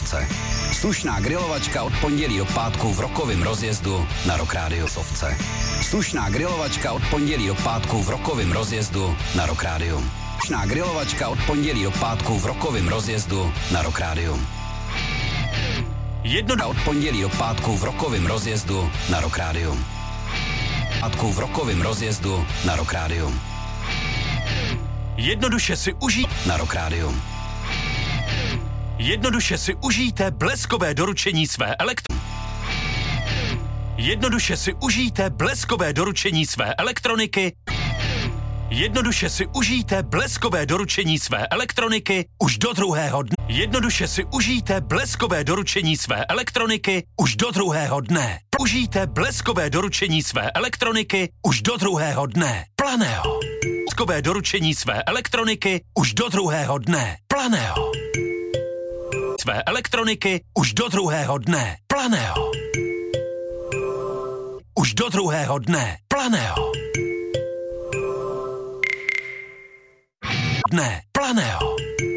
Sovce. Slušná grilovačka od pondělí do pátku v rokovém rozjezdu na Rock Radio Sovce. Slušná grilovačka od pondělí do pátku v rokovém rozjezdu na Rock Radio. Slušná grilovačka od pondělí do pátku v rokovém rozjezdu na Rock Radio. Od pondělí do pátku v rokovém rozjezdu na Rock Radio. Pátku v rokovém rozjezdu na Rock Radio. Jednoduše si na Rock Radio. Jednoduše si užijte bleskové doručení své Jednoduše si užijte bleskové doručení své elektroniky. Jednoduše si užijte bleskové doručení své elektroniky už do druhého dne. Jednoduše si užijte bleskové doručení své elektroniky už do druhého dne. Užijte bleskové doručení své elektroniky už do druhého dne. Planého. Bleskové doručení své elektroniky už do druhého dne. Planého. Své elektroniky už do druhého dne. Planého. Už do druhého dne. Planého. Dne. Planého.